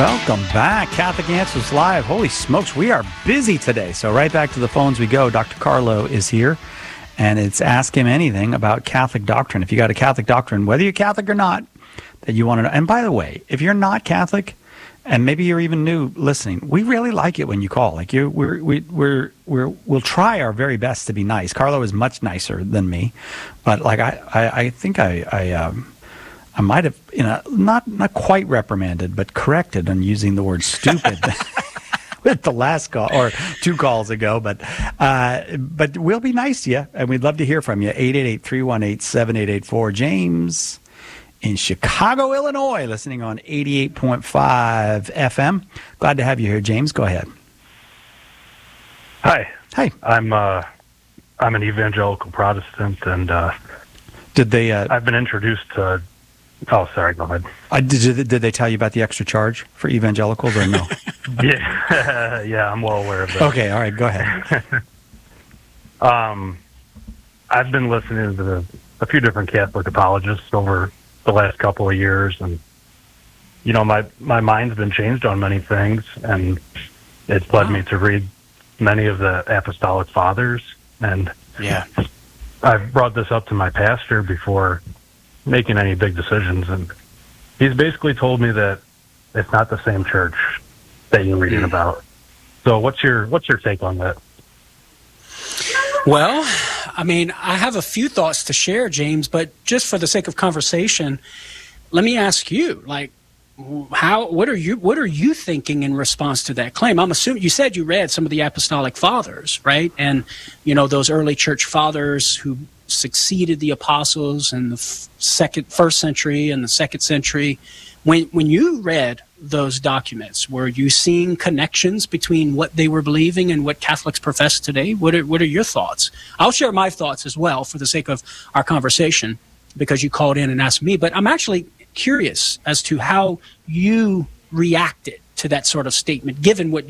Welcome back. Catholic Answers Live. Holy smokes, we are busy today. So right back to the phones we go. Dr. Carlo is here, and it's Ask Him Anything about Catholic doctrine. If you got a Catholic doctrine, whether you're Catholic or not, that you want to know. And by the way, if you're not Catholic, and maybe you're even new listening, we really like it when you call. Like we'll try our very best to be nice. Carlo is much nicer than me, but like I think I might have, not quite reprimanded, but corrected on using the word stupid with the last call or 2 calls ago. But we'll be nice to you, and we'd love to hear from you. 888-318-7884. James in Chicago, Illinois, listening on 88.5 FM. Glad to have you here, James. Go ahead. Hi. Hey. I'm an evangelical Protestant, and did they? I've been introduced to. Oh, sorry. Go ahead. Did they tell you about the extra charge for evangelicals or no? Yeah, I'm well aware of that. Okay, all right, go ahead. I've been listening to a few different Catholic apologists over the last couple of years, and my mind's been changed on many things, and it's led me to read many of the apostolic fathers, and I've brought this up to my pastor before making any big decisions, and he's basically told me that it's not the same church that you're reading about. So what's your take on that? Well, I mean, I have a few thoughts to share, James, but just for the sake of conversation, let me ask you, like, what are you thinking in response to that claim? I'm assuming you said you read some of the apostolic fathers, right? And those early church fathers who succeeded the apostles in the first century and the second century. When you read those documents, were you seeing connections between what they were believing and what Catholics profess today? What are your thoughts? I'll share my thoughts as well for the sake of our conversation, because you called in and asked me. But I'm actually curious as to how you reacted to that sort of statement, given what